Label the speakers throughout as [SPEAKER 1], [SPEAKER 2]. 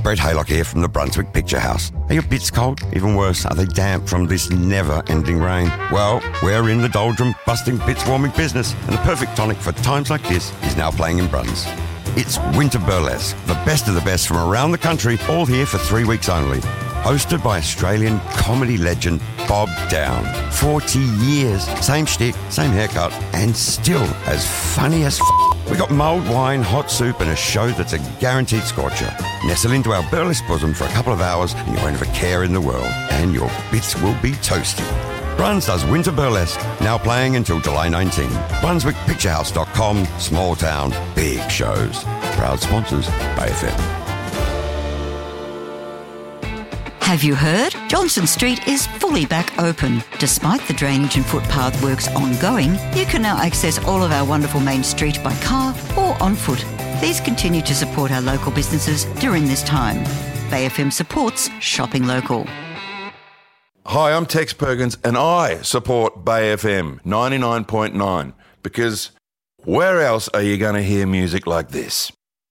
[SPEAKER 1] Brett Haylock here from the Brunswick Picture House. Are your bits cold? Even worse, are they damp from this never-ending rain? Well, we're in the doldrum, busting bits warming business, and the perfect tonic for times like this is now playing in Bruns. It's Winter Burlesque, the best of the best from around the country, all here for 3 weeks only. Hosted by Australian comedy legend Bob Down. 40 years, same shtick, same haircut, and still as funny as We got mulled wine, hot soup, and a show that's a guaranteed scorcher. Nestle into our burlesque bosom for a couple of hours, and you won't have a care in the world, and your bits will be toasty. Bruns does Winter Burlesque, now playing until July 19. BrunswickPictureHouse.com, small town, big shows. Proud sponsors, Bay FM.
[SPEAKER 2] Have you heard? Johnson Street is fully back open. Despite the drainage and footpath works ongoing, you can now access all of our wonderful main street by car or on foot. Please continue to support our local businesses during this time. Bay FM supports shopping local.
[SPEAKER 3] Hi, I'm Tex Perkins and I support Bay FM 99.9 because where else are you going to hear music like this?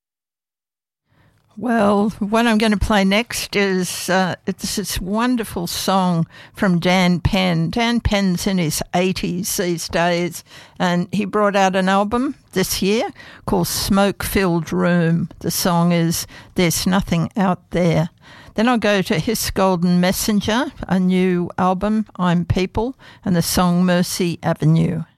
[SPEAKER 4] Well, what I'm going to play next is it's this wonderful song from Dan Penn. Dan Penn's in his 80s these days, and he brought out an album this year called Smoke-Filled Room. The song is There's Nothing Out There. Then I'll go to His Golden Messenger, a new album, I'm People, and the song Mercy Avenue.